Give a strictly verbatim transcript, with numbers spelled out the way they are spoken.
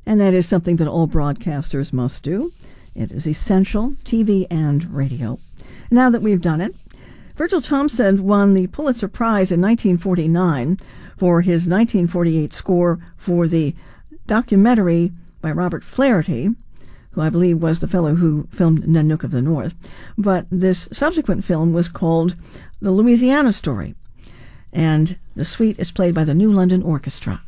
And that is something that all broadcasters must do. It is essential, T V and radio. Now that we've done it, Virgil Thomson won the Pulitzer Prize in nineteen forty-nine for his nineteen forty-eight score for the documentary by Robert Flaherty, who I believe was the fellow who filmed Nanook of the North. But this subsequent film was called The Louisiana Story, and the suite is played by the New London Orchestra.